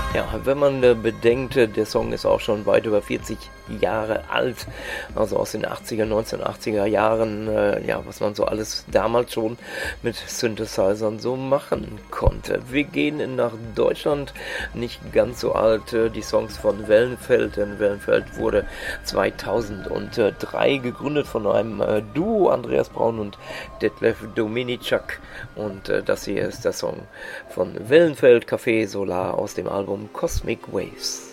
Ja, wenn man bedenkt, der Song ist auch schon weit über 40 Jahre alt, also aus den 1980er Jahren, ja, was man so alles damals schon mit Synthesizern so machen konnte. Wir gehen nach Deutschland, nicht ganz so alt, die Songs von Wellenfeld, denn Wellenfeld wurde 2003 gegründet von einem Duo, Andreas Braun und Detlef Dominicak, und das hier ist der Song von Wellenfeld, Café Solar aus dem Album Cosmic Waves.